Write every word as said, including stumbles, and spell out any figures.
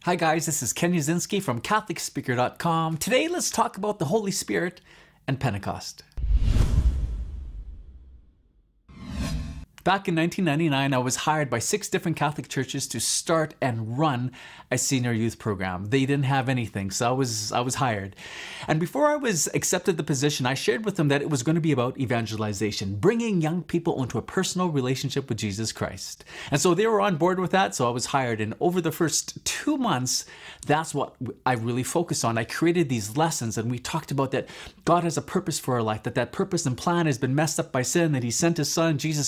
Hi guys, this is Ken Yazinski from Catholic Speaker dot com. Today let's talk about the Holy Spirit and Pentecost. Back in nineteen ninety-nine, I was hired by six different Catholic churches to start and run a senior youth program. They didn't have anything, so I was I was hired. And before I was accepted the position, I shared with them that it was going to be about evangelization, bringing young people into a personal relationship with Jesus Christ. And so they were on board with that, so I was hired. And over the first two months, that's what I really focused on. I created these lessons, and we talked about that God has a purpose for our life, that that purpose and plan has been messed up by sin, that He sent His Son, Jesus